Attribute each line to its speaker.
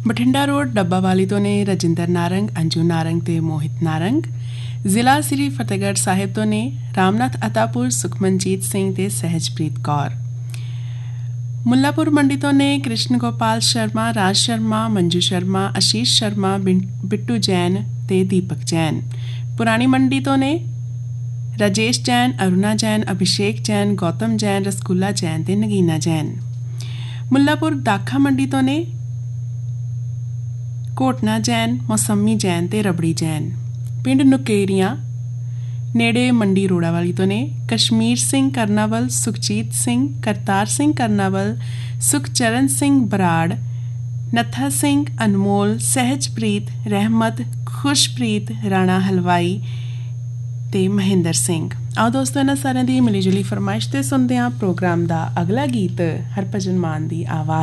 Speaker 1: Bathinda road ਡੱਬਾ ਵਾਲੀ ਤੋਂ ਨੇ ਰਜਿੰਦਰ ਨਾਰੰਗ, ਅੰਜੂ ਨਾਰੰਗ ਤੇ ਮੋਹਿਤ ਨਾਰੰਗ। ਜ਼ਿਲ੍ਹਾ ਸ੍ਰੀ ਫਤਿਹਗੜ੍ਹ ਸਾਹਿਬ ਤੋਂ ਨੇ ਰਾਮਨਾਥ ਅਤਾਪੁਰ, ਸੁਖਮਨਜੀਤ ਸਿੰਘ ਤੇ ਸਹਿਜਪ੍ਰੀਤ ਕੌਰ। ਮੁੱਲਾਪੁਰ ਮੰਡੀ ਤੋਂ ਨੇ ਕ੍ਰਿਸ਼ਨ ਗੋਪਾਲ ਸ਼ਰਮਾ, ਰਾਜ ਸ਼ਰਮਾ, ਮੰਜੂ ਸ਼ਰਮਾ, ਆਸ਼ੀਸ਼ ਸ਼ਰਮਾ, ਬਿੱਟੂ ਜੈਨ ਤੇ ਦੀਪਕ ਜੈਨ। ਪੁਰਾਣੀ ਮੰਡੀ ਤੋਂ ਨੇ ਰਾਜੇਸ਼ ਜੈਨ, ਅਰੁਣਾ ਜੈਨ, ਅਭਿਸ਼ੇਕ ਜੈਨ, ਗੌਤਮ ਜੈਨ, ਰਸਗੁੱਲਾ ਜੈਨ ਤੇ ਨਗੀਨਾ ਜੈਨ। ਮੁੱਲਾਪੁਰ ਦਾਖਾ ਮੰਡੀ ਤੋਂ ਨੇ ਘੋਟਨਾ ਜੈਨ, ਮੌਸਮੀ ਜੈਨ ਤੇ ਰਬੜੀ ਜੈਨ। ਪਿੰਡ ਨੁਕੇਰੀਆਂ ਨੇੜੇ ਮੰਡੀ ਰੋੜਾ ਵਾਲੀ ਤੋਂ ਨੇ ਕਸ਼ਮੀਰ ਸਿੰਘ ਕਰਨਾਵਲ, ਸੁਖਜੀਤ ਸਿੰਘ, ਕਰਤਾਰ ਸਿੰਘ ਕਰਨਾਵਲ, ਸੁਖਚਰਨ ਸਿੰਘ ਬਰਾੜ, ਨੱਥਾ ਸਿੰਘ, ਅਨਮੋਲ, ਸਹਿਜਪ੍ਰੀਤ, ਰਹਿਮਤ, ਖੁਸ਼ਪ੍ਰੀਤ, ਰਾਣਾ ਹਲਵਾਈ ਤੇ ਮਹਿੰਦਰ ਸਿੰਘ। ਆਓ ਦੋਸਤੋ, ਇਹਨਾਂ ਸਾਰਿਆਂ ਦੀ ਮਿਲੀ ਜੁਲੀ ਫਰਮਾਇਸ਼ ਤੇ ਸੁਣਦੇ ਹਾਂ ਪ੍ਰੋਗਰਾਮ ਦਾ ਅਗਲਾ ਗੀਤ ਹਰਭਜਨ ਮਾਨ ਦੀ ਆਵਾਜ਼